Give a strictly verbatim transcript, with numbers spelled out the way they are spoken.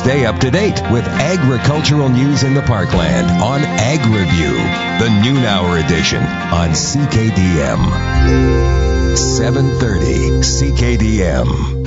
Stay up to date with agricultural news in the Parkland on Ag Review, the noon hour edition on C K D M. seven thirty C K D M.